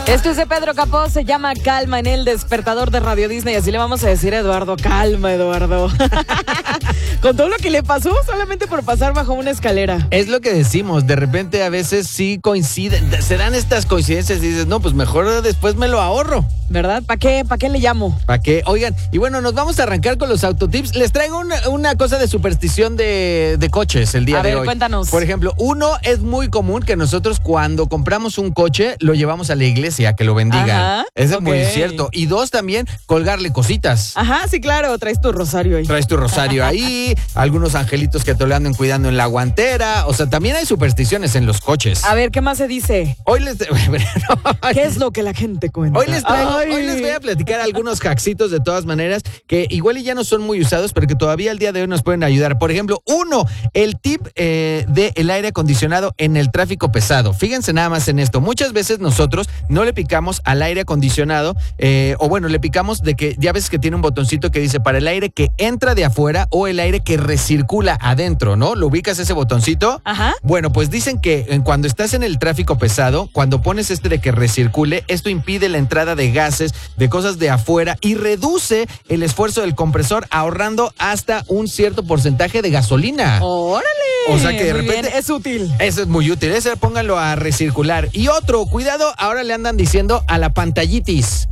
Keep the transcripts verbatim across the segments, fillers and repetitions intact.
Esto es de Pedro Capó, se llama Calma en el despertador de Radio Disney. Así le vamos a decir a Eduardo, calma Eduardo. Con todo lo que le pasó solamente por pasar bajo una escalera. Es lo que decimos, de repente a veces sí coinciden, se dan estas coincidencias y dices, no, pues mejor después me lo ahorro. ¿Verdad? ¿Para qué? ¿Para qué le llamo? ¿Para qué? Oigan, y bueno, nos vamos a arrancar con los autotips. Les traigo una, una cosa de superstición de, de coches el día a de ver, hoy. Cuéntanos. Por ejemplo, uno es muy común que nosotros cuando compramos un coche lo llevamos a la iglesia, que lo bendigan. Ajá, Eso okay. es muy cierto. Y dos, también colgarle cositas. Ajá, sí, claro, traes tu rosario ahí. Traes tu rosario ahí, algunos angelitos que te lo anden cuidando en la guantera. O sea, también hay supersticiones en los coches. A ver, ¿qué más se dice? Hoy les... ¿Qué es lo que la gente cuenta? Hoy les traigo, Ay. hoy les voy a platicar algunos hacksitos de todas maneras que igual y ya no son muy usados, pero que todavía al día de hoy nos pueden ayudar. Por ejemplo, uno, el tip eh, del aire acondicionado en el tráfico pesado. Fíjense nada más en esto. Muchas veces nosotros no le picamos al aire acondicionado, eh, o bueno, le picamos de que ya ves que tiene un botoncito que dice para el aire que entra de afuera o el aire que recircula adentro, ¿no? ¿Lo ubicas ese botoncito? Ajá. Bueno, pues dicen que en cuando estás en el tráfico pesado, cuando pones este de que recircule, esto impide la entrada de gases, de cosas de afuera y reduce el esfuerzo del compresor, ahorrando hasta un cierto porcentaje de gasolina. ¡Órale! O sea que de Muy repente bien, es útil. Eso es muy útil, ese pónganlo a recircular. Y otro, cuidado, ahora le andan diciendo a la pantallitis.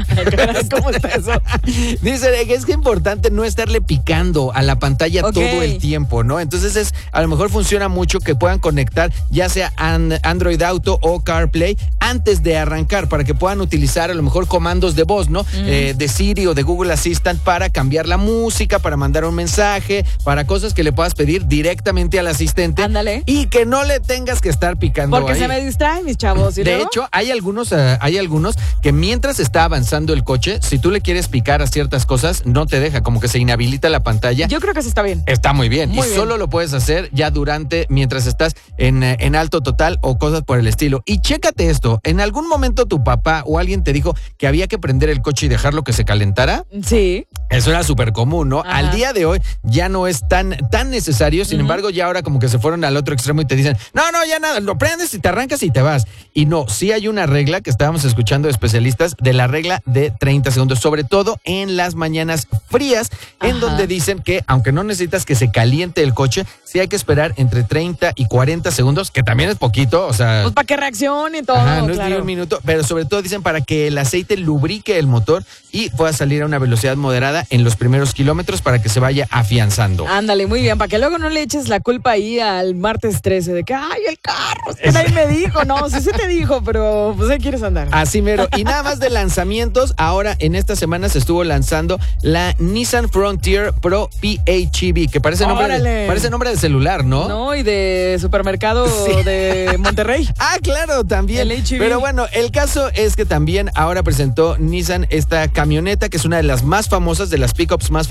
¿Cómo está eso? Dice que es que es importante no estarle picando a la pantalla okay. todo el tiempo, ¿no? Entonces es, a lo mejor funciona mucho que puedan conectar ya sea Android Auto o CarPlay antes de arrancar para que puedan utilizar a lo mejor comandos de voz, ¿no? Mm. Eh, de Siri o de Google Assistant para cambiar la música, para mandar un mensaje, para cosas que le puedas pedir directamente al asistente. Ándale. Y que no le tengas que estar picando Porque ahí. se me distraen mis chavos. ¿Y de luego? hecho, hay algunos, uh, hay algunos que mientras está avanzando el coche, si tú le quieres picar a ciertas cosas, no te deja, como que se inhabilita la pantalla. Yo creo que eso está bien. Está muy bien. Muy y bien. Solo lo puedes hacer ya durante, mientras estás en, en alto total o cosas por el estilo. Y chécate esto, ¿en algún momento tu papá o alguien te dijo que había que prender el coche y dejarlo que se calentara? Sí. Eso era súper común, ¿no? Ajá. Al día de hoy ya no es tan, tan necesario, sin uh-huh. embargo ya ahora como que se fueron al otro extremo y te dicen, no, no, ya nada, lo prendes y te arrancas y te vas. Y no, sí hay una regla que estábamos escuchando de especialistas de la regla de treinta segundos, sobre todo en las mañanas frías, en Ajá. donde dicen que aunque no necesitas que se caliente el coche, sí hay que esperar entre treinta y cuarenta segundos, que también es poquito, o sea... Pues para que reaccione y todo, Ajá, no claro. es ni un minuto, pero sobre todo dicen para que el aceite lubrique el motor y pueda salir a una velocidad moderada en los primeros kilómetros para que se vaya afianzando. Ándale, muy bien, para que luego no le eches la culpa ahí al martes trece de que, ay, el carro, es que nadie me dijo, no, sí se te dijo, pero pues ahí quieres andar. Así mero, y nada más de lanzamientos, ahora en esta semana se estuvo lanzando la Nissan Frontier Pro P H E V, que parece nombre, de, parece nombre de celular, ¿no? No, y de supermercado sí. de Monterrey. Ah, claro, también. El H E V. Pero bueno, el caso es que también ahora presentó Nissan esta camioneta que es una de las más famosas, de las pickups más